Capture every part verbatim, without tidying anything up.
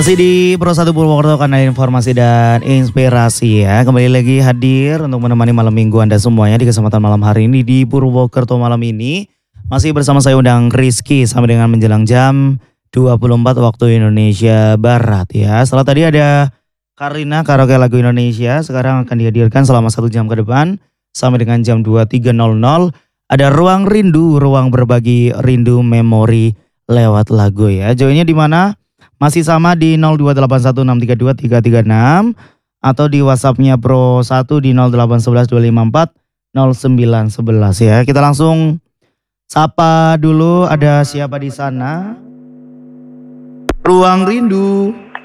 Masih di Pro satu Purwokerto karena informasi dan inspirasi ya. Kembali lagi hadir untuk menemani malam minggu Anda semuanya di kesempatan malam hari ini di Purwokerto malam ini. Masih bersama saya undang Rizky sampai dengan menjelang jam dua puluh empat waktu Indonesia Barat ya. Setelah tadi ada Karina karaoke lagu Indonesia, sekarang akan dihadirkan selama satu jam ke depan sampai dengan jam dua puluh tiga nol nol. Ada Ruang Rindu, ruang berbagi rindu memori lewat lagu ya. Joinnya di mana? Masih sama di nol dua delapan satu enam tiga dua tiga tiga enam atau di WhatsAppnya Pro satu di nol delapan satu satu dua lima empat nol sembilan satu satu ya. Kita langsung sapa dulu, ada siapa di sana? Ruang Rindu.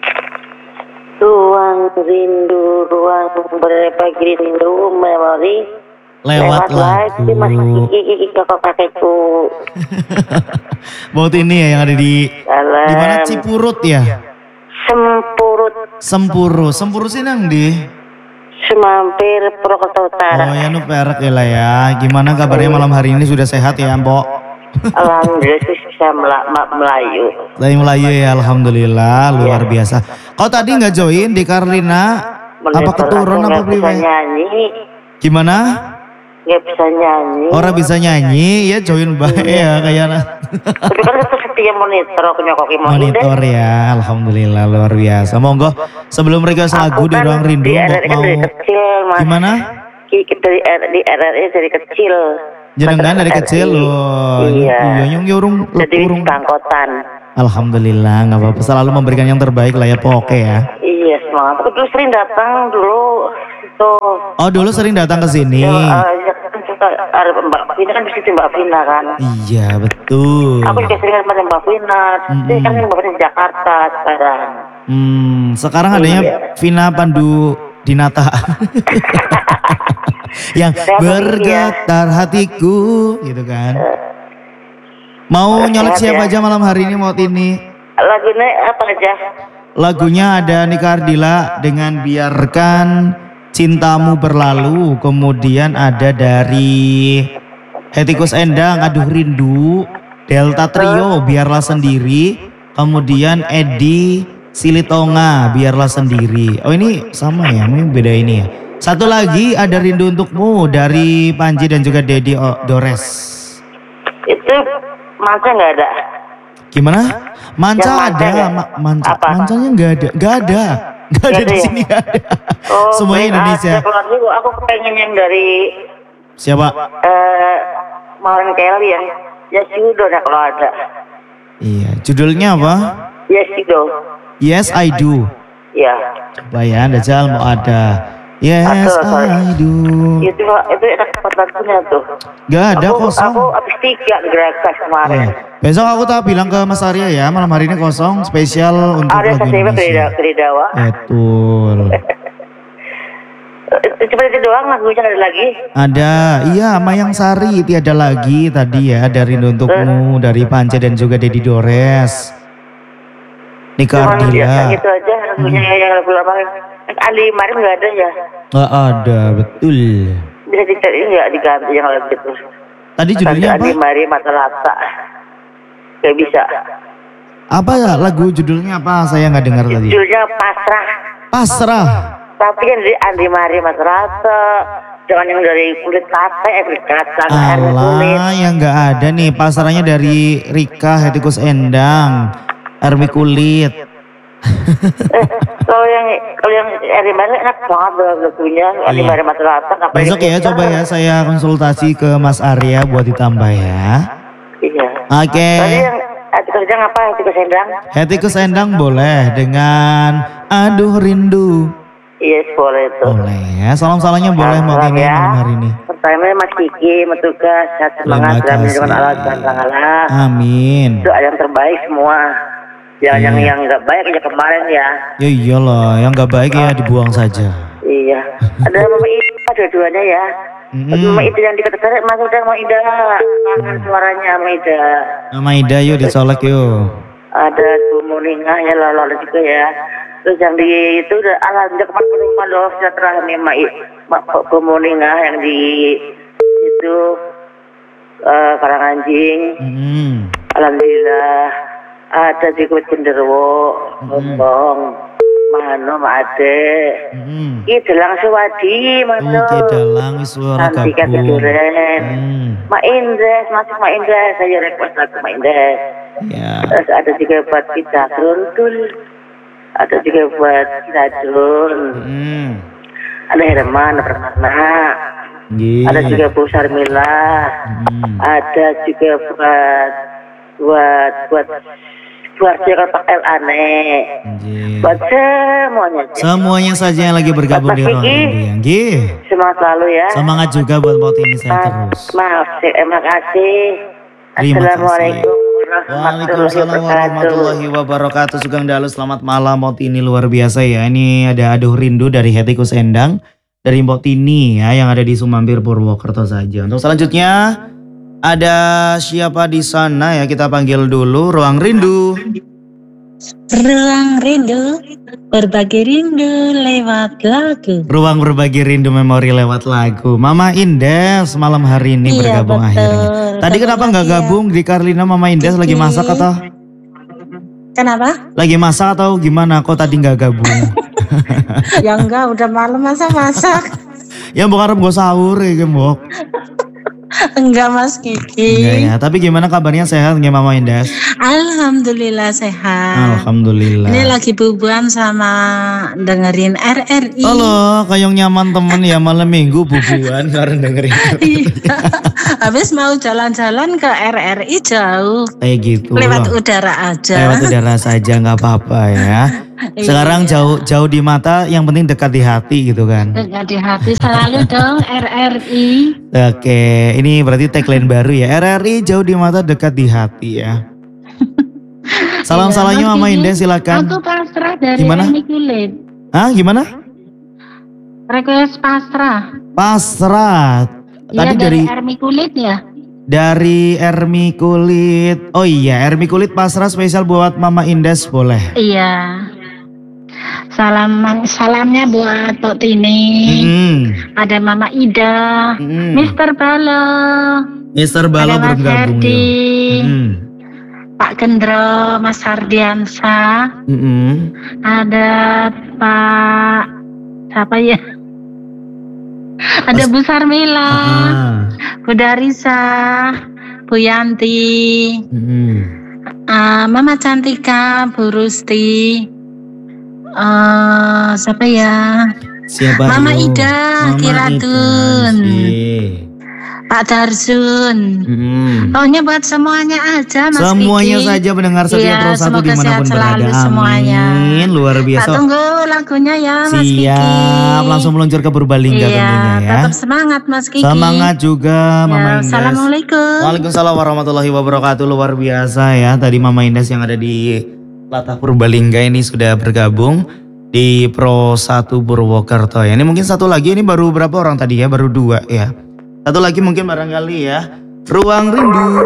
Ruang rindu, ruang berbagi rindu memori Lewat, lewat lagu. Mas Kiki kakak kakekku. Buat ini ya yang ada di di mana Cipurut ya? Sempurut. Sempuru, Sempuru sih nang di Semampir Purwokerto Utara. Oh ya nu perak ya lah ya. Gimana kabarnya malam hari ini, sudah sehat ya Mbok? Alhamdulillah sih bisa mela- Melayu. Lagi Melayu ya, alhamdulillah luar ya. Biasa. Kau tadi nggak join di Karlina? Bener, apa keturun apa bisa nyanyi? Gimana? Nggak bisa nyanyi. Orang bisa nyanyi ya, join baik ya kayaknya. Tapi kan itu setia monitor aku nyokoki monitor ya, alhamdulillah luar biasa. Monggo sebelum mereka lagu di Ruang Rindu di mau, mau dari kecil, Mas. Gimana? Dari di R R I dari kecil. Jenengan dari kecil loh. Iya. Iya, nyung urung jadi urung bangkotan. Alhamdulillah, nggak apa-apa, selalu memberikan yang terbaik lah ya pokoknya ya. Iya, semangat. Aku dulu sering datang dulu itu. Oh, dulu sering datang ke sini. Ya, uh, ya kan suka ada Mbak Vina kan di situ Mbak Vina kan. Iya, betul. Aku juga sering sama Mbak Vina. Mm-hmm. Dia kan Mbak Vina di Jakarta sekarang. Hmm, sekarang adanya iya. Vina Pandu Dinata. Yang bergetar hatiku gitu kan. Mau nyolek siapa aja malam hari ini mau ini? Lagunya apa aja? Lagunya ada Nika Ardila dengan Biarkan Cintamu Berlalu. Kemudian ada dari Hetikus Endang Aduh Rindu, Delta Trio Biarlah Sendiri, kemudian Edi Silitonga Biarlah Sendiri. Oh ini sama ya, ini beda ini ya. Satu lagi ada Rindu Untukmu dari Panji dan juga Dedi Dores. Itu manca nggak ada? Gimana? Manca ada, Ma manca, apa? Mancanya nggak ada, nggak ada, nggak ada di sini nggak ada. Oh, semuanya Indonesia. Aku, aku pengen yang dari siapa? Eh, Maren Kelly yang Yes You Do ya kalau ada. Iya, judulnya apa? Yes You Do. Yes I Do. Iya. Coba ya, Dajjal mau ada. Yes Atau, I do. Itu itu enak lagunya tuh. Gak ada aku, kosong. Aku habis tiga gerakan kemarin. Eh, besok aku tak bilang ke Mas Arya ya, malam hari ini kosong spesial untuk Arya lagu Indonesia. Arya Dawa. Betul. Cuma itu doang lagunya ada lagi? Ada, iya Mayang Sari tiada lagi tadi ya, dari Untukmu, dari Panca dan juga Dedi Dores. Nika Ardila. Gitu aja lagunya hmm. yang lagu lama. Ali Marim nggak ada ya? Nggak ada, betul. Bisa dicari nggak diganti yang lagu itu? Tadi judulnya apa? Ali Marim Mata Lata. Gak bisa. Apa ya lagu judulnya apa? Saya nggak dengar tadi. Judulnya Pasrah. Pasrah. Tapi yang dari Andi Marim Mata Lata. Jangan yang dari kulit kata, eh kulit kacang. Alah, yang nggak ada nih. Pasrahnya dari Rika Hetikus Endang. Army Kulit. eh, kalau yang kalau yang Eri Marim enak banget lagunya Eri Marim Mata Lata. Besok ya coba ya saya konsultasi ke Mas Arya buat ditambah ya. Iya. Oke. Okay. Tadi yang Hetikus Endang apa? Hetikus Endang? Hetikus Endang boleh dengan Aduh Rindu. Yes boleh itu. Boleh ya. Salam-salamnya boleh mau ini ya. Malam hari ini. Pertama Mas Kiki, Metugas, semangat dalam lindungan Allah dan Allah. Amin. Doa yang terbaik semua. Jangan yang yang nggak baik aja kemarin ya. Ya iyalah, yang nggak baik ya dibuang saja. Iya. Ada Mama Ida dua-duanya ya. Mm. Mama Ida yang diketek masuk dan Mama Ida. Kangen suaranya Mama Ida. Mama Ida yuk dicolek yuk. Ada Bu Muningah ya lalu juga ya. Terus yang di itu udah alhamdulillah kemarin ke rumah loh sudah terakhir nih Mak Bu Muningah yang di itu uh, Karanganjing. Mm. Alhamdulillah. ada juga genderuwo, ngomong, mano ade, Hmm. iki delang suwadi, mano. Oke, dalang suara Santika gabung. Duren, Hmm. Mak Indes, masih Mak Indes, saya request lagu Mak Indes. Ya. Terus ada juga buat kita Gruntul, ada juga buat Sadun, Hmm. ada Herman, Permana, Nggih. ada juga Bu Sarmila, Hmm. ada juga buat buat buat buat siapa L aneh, Nggih. buat semuanya. Semuanya saja yang lagi bergabung di Mas ruang Kiki. rindu ya. Nggih. Semangat selalu ya. Semangat juga buat Mbak ini saya Mas, terus. maaf, terima kasih. Terima kasih. Assalamualaikum warahmatullahi Waalaikumsalam wabarakatuh. warahmatullahi wabarakatuh. Sugeng Dalu, selamat malam. Mbok Tini luar biasa ya. Ini ada Aduh Rindu dari Hetikus Endang. Dari Mbok Tini ya yang ada di Sumampir Purwokerto saja. Untuk selanjutnya ada siapa di sana ya, kita panggil dulu Ruang Rindu. Ruang rindu, berbagi rindu lewat lagu. Ruang berbagi rindu memori lewat lagu. Mama Indes malam hari ini Iya, bergabung betul. akhirnya. Tadi Ketemu kenapa nggak lagi ya. gabung di Karlina Mama Indes lagi Kiki. masak atau? Kenapa? Lagi masak atau gimana? Kok tadi nggak gabung? Ya enggak, udah malam masa masak. Ya bukan gue sahur ya gembok. Enggak Mas Kiki. Enggak ya. Tapi gimana kabarnya, sehat nggak Mama Indes? Alhamdulillah sehat. Alhamdulillah. Ini lagi bubuan sama dengerin R R I. Halo, kayak nyaman temen ya malam minggu bubuan karena dengerin. Iya. Habis mau jalan-jalan ke R R I jauh. Kayak gitu. Lewat loh. udara aja. Lewat udara saja nggak apa-apa ya. Sekarang Iya. jauh jauh di mata, yang penting dekat di hati gitu kan. Dekat di hati selalu dong R R I. Oke, ini berarti tagline baru ya. R R I jauh di mata, dekat di hati ya. Salam-salamnya Iya, Mas Mama Kiki. Indah silakan. Aku pasrah dari Gimana? Ermi Kulit. Hah, gimana? Request pasrah. Pasrah. Iya Tadi dari dari Ermi Kulit ya. dari Ermi Kulit. Oh iya, Ermi Kulit pasrah spesial buat Mama Indes boleh. Iya. Salam salamnya buat Tok Tini. Hmm. Ada Mama Ida, Hmm. Mister Balo, Mister Balo ada Mas bergabung Herdi, yuk. Hmm. Pak Gendro, Mas Hardiansa, Hmm. ada Pak siapa ya? Ada Mas- Bu Sarmila, Ah. Bu Darisa, Bu Yanti, Hmm. ah, Mama Cantika, Bu Rusti, eh, siapa ya? Siapa Mama yuk? Ida, Mama Kiratun. Ida, sih. Pak Darsun. Hmm. Pokoknya buat semuanya aja Mas Semuanya Kiki. saja mendengar setia Iya, Pro satu semoga dimanapun sehat selalu berada. semuanya. Amin. Luar Tak biasa. tunggu lagunya ya Mas Kiki. Siap. Langsung meluncur ke Purbalingga Iya, tentunya ya. tetap semangat Mas Kiki. Semangat juga Ya, Mama Indes. Assalamualaikum. Waalaikumsalam warahmatullahi wabarakatuh. Luar biasa ya. Tadi Mama Indes yang ada di Latah Purbalingga ini sudah bergabung di Pro satu Purwokerto ya. Ini mungkin satu lagi, ini baru berapa orang tadi ya? Baru dua ya. Satu lagi mungkin barangkali ya. Ruang Rindu.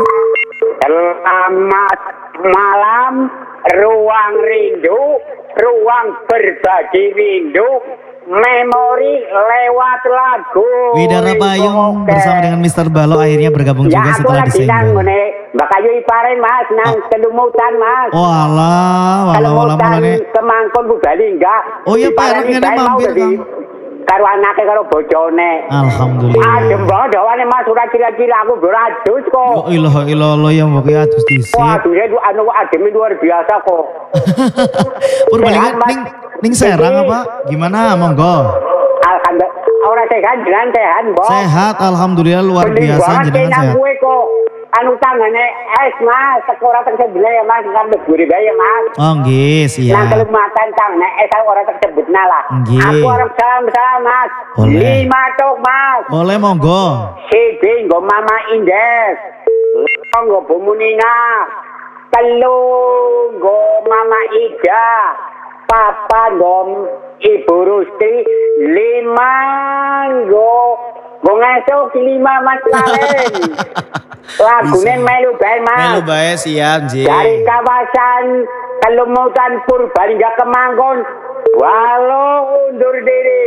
Selamat malam, ruang rindu, ruang berbagi rindu, memori lewat lagu. Widara Payung bersama dengan Mister Balo akhirnya bergabung Ya juga aku setelah lagi nang disenggol. ngene, Mbak Kayu iparen Mas, nang kedumutan Mas. Oh alah, walah walah mulane. Semangkon Purbalingga. Oh iya, Pak, Dipareni ngene bae mau mampir, dadi Kang. karo anake karo bojone. Alhamdulillah. Adem banget dawane Mas, ora kira-kira aku beradus kok. Oh ilah ilah lo yang pokoknya atus disik. Wah, dunia itu anu ademnya luar biasa kok. Purbalingga Sehat, Mas. ning ning Serang apa? Gimana? Monggo. Alhamdulillah, orang sehat dengan sehat, Mbok. Sehat, alhamdulillah luar Mending biasa banget jenengan kena sehat. gue kok. Anu tangane es Mas, sekolah tersebut ya Mas, kan leburi bae ya Mas. Oh nggih, Nang siap. kelimatan tangane es orang tersebut lah. Nggih. Aku arep salam-salam Mas. Boleh. Lima tok Mas. Boleh monggo. Siji nggo Mama Indes. Nggo Bu Munina. Telu nggo Mama Ida. Papa nggo Ibu Rusti. Lima nggo nggo ngesuk lima Mas Lalen. Lagune melu bae Mas. Melu bae siap, Ji. Dari kawasan Kelumutan Purbalingga Kemangkon, walau undur diri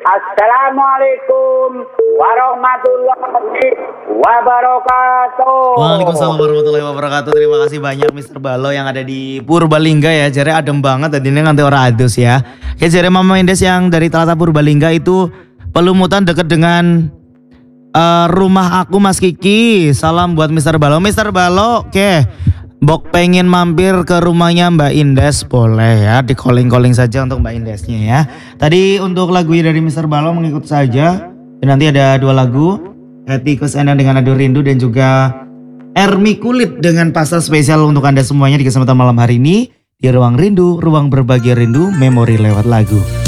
Assalamualaikum warahmatullahi wabarakatuh. Waalaikumsalam warahmatullahi wabarakatuh. Terima kasih banyak mister Balo yang ada di Purbalingga ya. Jare adem banget tadinya nganti ora adus ya. Oke, jare Mama Indes yang dari Telaga Purbalingga itu Pelumutan dekat dengan uh, rumah aku Mas Kiki. Salam buat mister Balo. mister Balo, oke. Bok pengen mampir ke rumahnya Mbak Indes, boleh ya, di calling-calling saja untuk Mbak Indesnya ya. Tadi untuk lagu dari mister Balo mengikut saja. Dan nanti ada dua lagu, Etikus Endang dengan Adu Rindu dan juga Ermi Kulit dengan pasal spesial untuk Anda semuanya di kesempatan malam hari ini. Di Ruang Rindu, ruang berbagi rindu, memori lewat lagu.